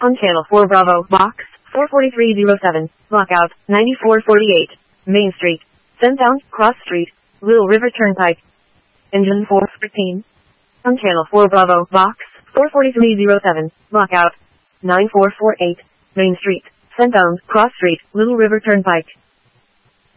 On channel 4 Bravo, box 44307, lockout 9448, Main Street, Sundown, Cross Street, Little River Turnpike. Engine 415. On channel 4 Bravo, box 44307, lockout 9448, Main Street, Sundown, Cross Street, Little River Turnpike.